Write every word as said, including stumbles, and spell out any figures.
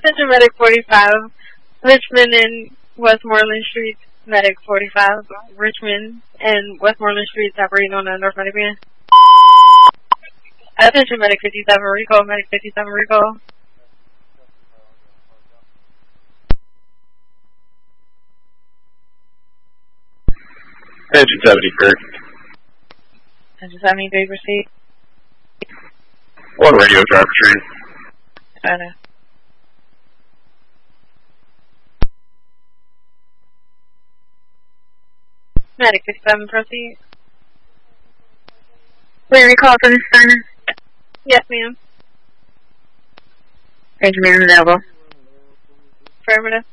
Attention Medic forty-five, Richmond and Westmoreland Streets. Medic forty-five, Richmond and Westmoreland Streets operating on a North Medic van. Attention Medic fifty-seven, recall. Medic fifty-seven, recall. Attention seventy, Kirk. Attention seventy, do you proceed? One radio driver train. China. Medic fifty-seven, proceed. Wait, recall for this China? Yes, ma'am. Ranger Man available. Affirmative.